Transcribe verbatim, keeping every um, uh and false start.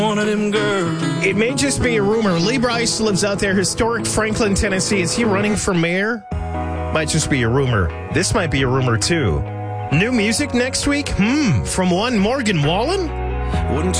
One of them girls. It may just be a rumor. Lee Bryce lives out there, historic Franklin, Tennessee. Is he running for mayor? Might just be a rumor. This might be a rumor, too. New music next week? Hmm, from one Morgan Wallen? Wouldn't